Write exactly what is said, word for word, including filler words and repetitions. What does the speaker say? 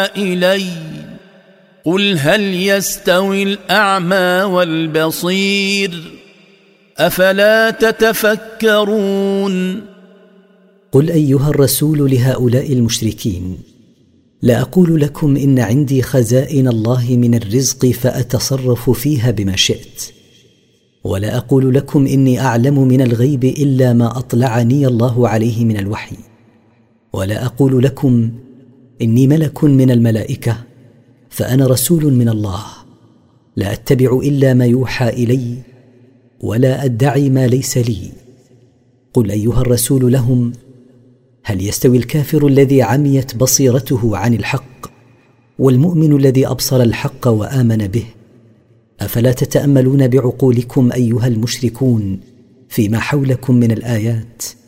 إلي قل هل يستوي الأعمى والبصير أفلا تتفكرون. قل أيها الرسول لهؤلاء المشركين: لا أقول لكم إن عندي خزائن الله من الرزق فأتصرف فيها بما شئت، ولا أقول لكم إني أعلم من الغيب إلا ما أطلعني الله عليه من الوحي، ولا أقول لكم إني ملك من الملائكة، فأنا رسول من الله، لا أتبع إلا ما يوحى إلي، ولا أدعي ما ليس لي. قل أيها الرسول لهم: هل يستوي الكافر الذي عميت بصيرته عن الحق والمؤمن الذي أبصر الحق وآمن به؟ أفلا تتأملون بعقولكم أيها المشركون فيما حولكم من الآيات؟